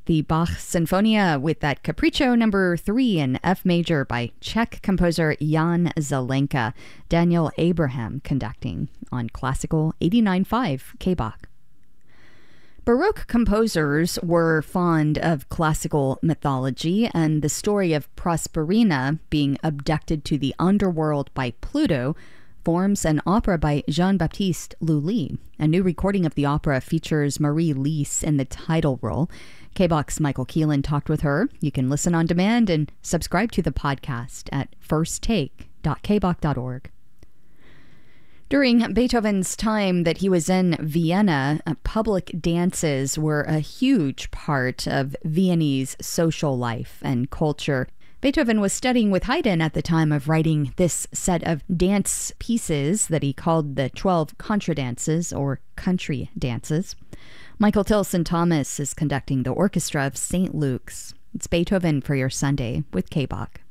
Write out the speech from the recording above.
The Bach Sinfonia with that Capriccio number 3 in F major by Czech composer Jan Zelenka. Daniel Abraham conducting on Classical 89.5 K-Bach. Baroque composers were fond of classical mythology, and the story of Proserpina being abducted to the underworld by Pluto forms an opera by Jean-Baptiste Lully. A new recording of the opera features Marie Lees in the title role. K-Bach's Michael Keelan talked with her. You can listen on demand and subscribe to the podcast at firsttake.kbach.org. During Beethoven's time that he was in Vienna, public dances were a huge part of Viennese social life and culture. Beethoven was studying with Haydn at the time of writing this set of dance pieces that he called the 12 Contradances, or country dances. Michael Tilson Thomas is conducting the orchestra of St. Luke's. It's Beethoven for your Sunday with K-Bach.